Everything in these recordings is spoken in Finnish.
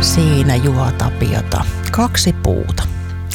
Siinä Juha Tapiota. 2 puuta.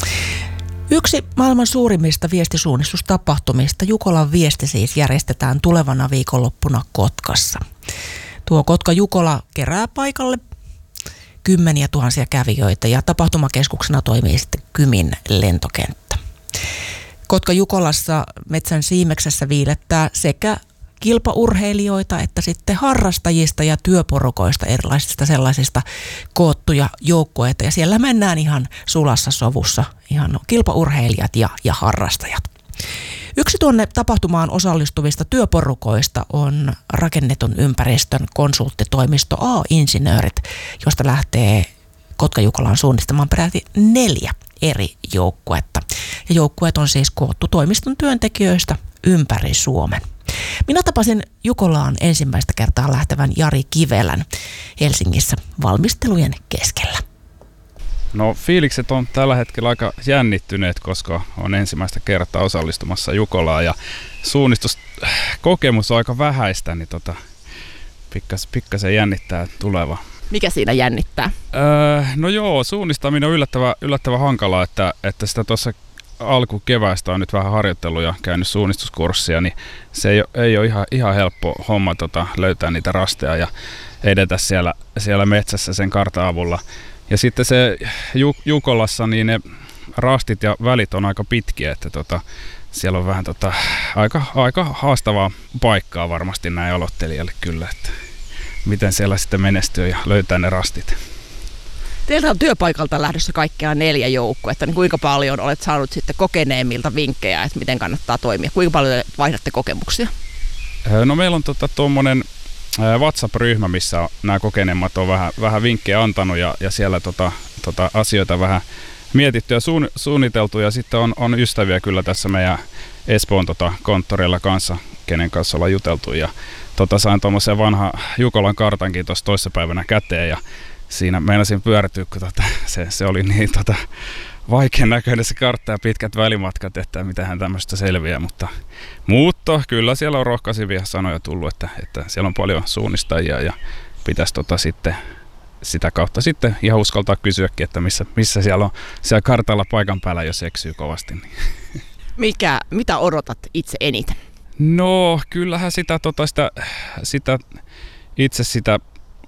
Yksi maailman suurimmista viestisuunnistustapahtumista, Jukolan viesti siis, järjestetään tulevana viikonloppuna Kotkassa. Tuo Kotka-Jukola kerää paikalle kymmeniä tuhansia kävijöitä ja tapahtumakeskuksena toimii sitten Kymin lentokenttä. Kotka-Jukolassa Metsän Siimeksessä viilettää sekä kilpaurheilijoita että sitten harrastajista ja työporukoista, erilaisista sellaisista koottuja joukkueita. Ja siellä mennään ihan sulassa sovussa, ihan kilpaurheilijat ja harrastajat. Yksi tuonne tapahtumaan osallistuvista työporukoista on rakennetun ympäristön konsulttitoimisto A-insinöörit, josta lähtee Kotka-Jukolaan suunnistamaan peräti 4 eri joukkuetta. Ja joukkueet on siis koottu toimiston työntekijöistä ympäri Suomen. Minä tapasin Jukolaan ensimmäistä kertaa lähtevän Jari Kivelän Helsingissä valmistelujen keskellä. No fiilikset on tällä hetkellä aika jännittyneet, koska on ensimmäistä kertaa osallistumassa Jukolaan ja suunnistuskokemus on aika vähäistä, niin pikkasen jännittää tuleva. Mikä siinä jännittää? No joo, suunnistaminen on yllättävän hankalaa, että sitä tuossa alkukeväästä on nyt vähän harjoitellut ja käynyt suunnistuskurssia, niin se ei ole ihan helppo homma löytää niitä rasteja ja edetä siellä metsässä sen kartan avulla. Ja sitten se Jukolassa, niin ne rastit ja välit on aika pitkiä, että siellä on vähän aika haastavaa paikkaa varmasti näin aloittelijalle kyllä, että miten siellä sitten menestyy ja löytää ne rastit. Teiltä on työpaikalta lähdössä kaikkiaan 4 joukkuetta, niin kuinka paljon olet saanut sitten kokeneemmilta vinkkejä, että miten kannattaa toimia? Kuinka paljon vaihdatte kokemuksia? No meillä on tuommoinen WhatsApp-ryhmä, missä nämä kokeneemmat on vähän vinkkejä antanut ja siellä asioita vähän mietitty ja suunniteltu. Ja sitten on ystäviä kyllä tässä meidän Espoon konttorilla kanssa, kenen kanssa ollaan juteltu. Ja sain tuommoisen vanha Jukolan kartankin tuossa toissapäivänä käteen ja siinä meinasin pyörtyä, kun se oli niin vaikean näköinen se kartta ja pitkät välimatkat, että mitähän tämmöistä selviää, mutta kyllä siellä on rohkaisivia sanoja tullut, että siellä on paljon suunnistajia ja pitäisi sitten sitä kautta sitten ihan uskaltaa kysyäkin, että missä siellä on siellä kartalla paikan päällä, jos eksyy kovasti. Niin. Mitä odotat itse eniten? No kyllähän sitä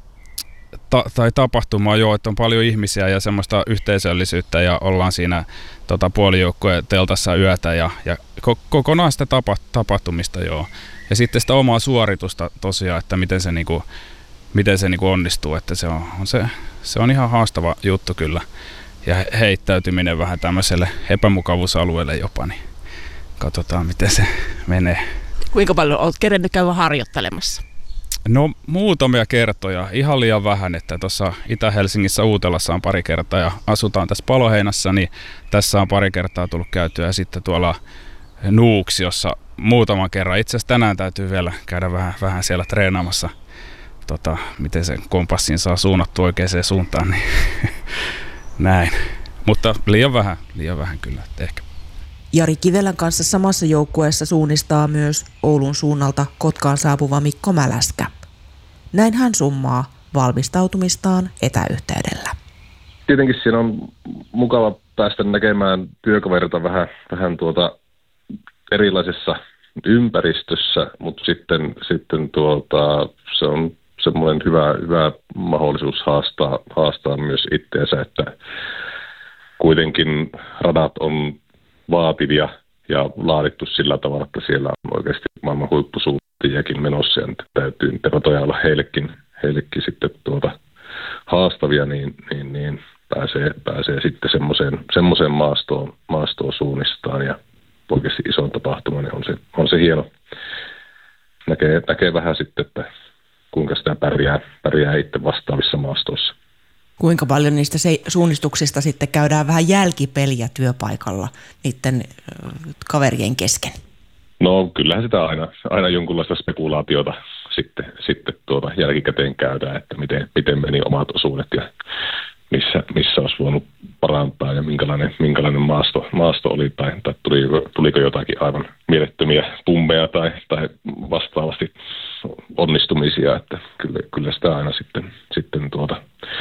tai tapahtumaa jo, että on paljon ihmisiä ja semmoista yhteisöllisyyttä ja ollaan siinä puolijoukkojen teltassa yötä ja kokonaan sitä tapahtumista joo. Ja sitten sitä omaa suoritusta tosiaan, että miten se onnistuu, että se on ihan haastava juttu kyllä. Ja heittäytyminen vähän tämmöiselle epämukavuusalueelle jopa, niin katsotaan miten se menee. Kuinka paljon olet kerennyt käydä harjoittelemassa? No muutamia kertoja, ihan liian vähän, että tuossa Itä-Helsingissä Uutelassa on pari kertaa ja asutaan tässä Paloheinässä, niin tässä on pari kertaa tullut käytyä ja sitten tuolla Nuuksiossa muutaman kerran. Itse asiassa tänään täytyy vielä käydä vähän siellä treenaamassa, miten sen kompassin saa suunnattua oikeaan suuntaan, niin näin. Mutta liian vähän kyllä, ehkä. Jari Kivelän kanssa samassa joukkueessa suunnistaa myös Oulun suunnalta Kotkaan saapuva Mikko Mäläskä. Näin hän summaa valmistautumistaan etäyhteydellä. Tietenkin siinä on mukava päästä näkemään työkaverita vähän erilaisessa ympäristössä, mutta sitten se on semmoinen hyvä mahdollisuus haastaa myös itseensä, että kuitenkin radat on vaativia ja laadittu sillä tavalla, että siellä on oikeasti maailman huippusuunnistajiakin menossa ja nyt täytyy niitä ratoja olla heillekin sitten haastavia, niin pääsee sitten semmoiseen maastoon suunnistaan ja oikeasti ison tapahtuma, niin on se hieno. Näkee vähän sitten, että kuinka sitä pärjää itse vastaavissa maastoissa. Kuinka paljon niistä suunnistuksista sitten käydään vähän jälkipeliä työpaikalla niiden kaverien kesken? No kyllähän sitä aina jonkunlaista spekulaatiota sitten jälkikäteen käydään, että miten meni omat osuudet ja missä olisi voinut parantaa ja minkälainen maasto oli tai tuliko jotakin aivan mielettömiä pummeja tai vastaavasti onnistumisia, että kyllä sitä aina sitten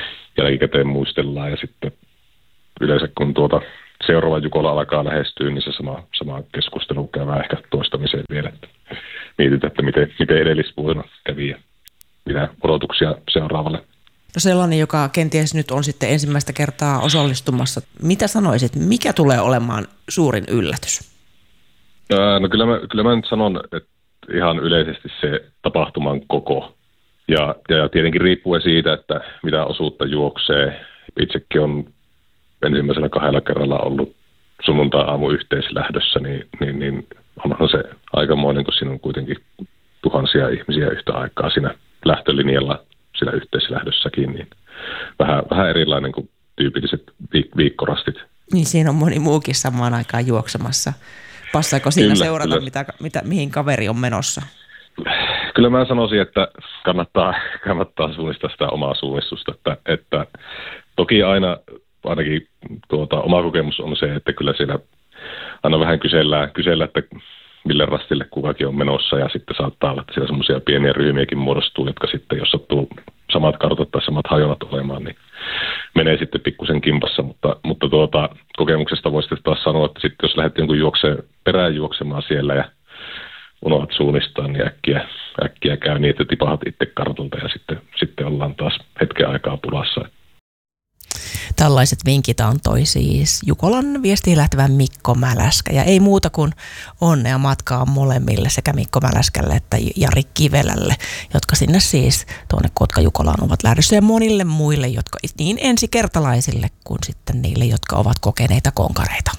jälkikäteen muistellaan ja sitten yleensä kun seuraava Jukola alkaa lähestyä, niin se sama keskustelu käydään ehkä toistamiseen vielä. Mietitään, että miten edellisvuonna kävi ja mitä odotuksia seuraavalle. No sellainen, joka kenties nyt on sitten ensimmäistä kertaa osallistumassa. Mitä sanoisit, mikä tulee olemaan suurin yllätys? No kyllä mä nyt sanon, että ihan yleisesti se tapahtuman koko. Ja tietenkin riippuen siitä, että mitä osuutta juoksee. Itsekin on ensimmäisellä 2 kerralla ollut sunnuntai-aamu yhteislähdössä, niin onhan se aikamoinen, kun siinä on kuitenkin tuhansia ihmisiä yhtä aikaa siinä lähtölinjalla siinä yhteislähdössäkin, niin vähän erilainen kuin tyypilliset viikkorastit. Niin siinä on moni muukin samaan aikaan juoksemassa. Passaako siinä kyllä, seurata, mihin kaveri on menossa? Kyllä mä sanoisin, että kannattaa suunnistaa sitä omaa suunnistusta, että toki ainakin oma kokemus on se, että kyllä siellä aina vähän kysellään, että mille rastille kukakin on menossa ja sitten saattaa olla, että siellä semmoisia pieniä ryhmiäkin muodostuu, jotka sitten, jos sattuu samat kartat tai samat hajonat olemaan, niin menee sitten pikkusen kimpassa, mutta kokemuksesta voisi taas sanoa, että sitten jos lähdet jonkun perään juoksemaan siellä ja unohdat suunnistaa, niin äkkiä käy niin, että tipahat itse kartalta ja sitten ollaan taas hetken aikaa pulassa. Tällaiset vinkit antoi siis Jukolan viestiin lähtevä Mikko Mäläskä. Ja ei muuta kuin onnea matkaa molemmille, sekä Mikko Mäläskälle että Jari Kivelälle, jotka sinne siis tuonne Kotka-Jukolaan ovat lähdössä. Ja monille muille, jotka niin ensikertalaisille kuin sitten niille, jotka ovat kokeneita konkareita.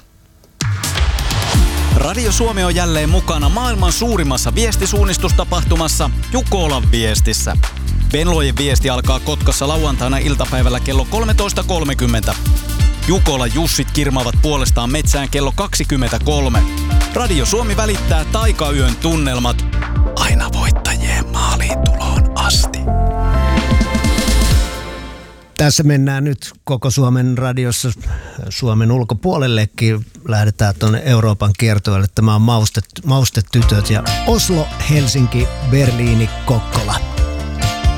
Radio Suomi on jälleen mukana maailman suurimmassa viestisuunnistustapahtumassa Jukolan viestissä. Venlojen viesti alkaa Kotkassa lauantaina iltapäivällä kello 13.30. Jukolan Jussit kirmaavat puolestaan metsään kello 23. Radio Suomi välittää taikayön tunnelmat aina voittajien maaliintuloon asti. Tässä mennään nyt koko Suomen radiossa Suomen ulkopuolellekin. Lähdetään tuonne Euroopan kiertueelle. Tämä on Maustetytöt ja Oslo, Helsinki, Berliini, Kokkola.